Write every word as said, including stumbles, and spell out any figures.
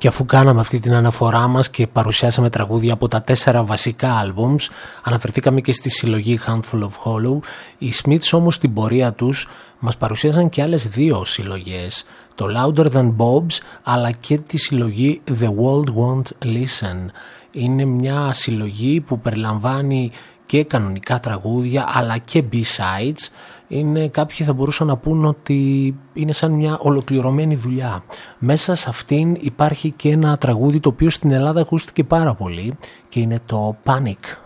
Και αφού κάναμε αυτή την αναφορά μας και παρουσιάσαμε τραγούδια από τα τέσσερα βασικά άλμπουμς, αναφερθήκαμε και στη συλλογή Handful of Hollow. Οι Smiths όμως στην πορεία τους μας παρουσίασαν και άλλες δύο συλλογές, το Louder Than Bob's αλλά και τη συλλογή The World Won't Listen. Είναι μια συλλογή που περιλαμβάνει και κανονικά τραγούδια αλλά και B-sides. Είναι, κάποιοι θα μπορούσαν να πούν ότι είναι σαν μια ολοκληρωμένη δουλειά. Μέσα σε αυτήν υπάρχει και ένα τραγούδι το οποίο στην Ελλάδα ακούστηκε πάρα πολύ και είναι το Panic.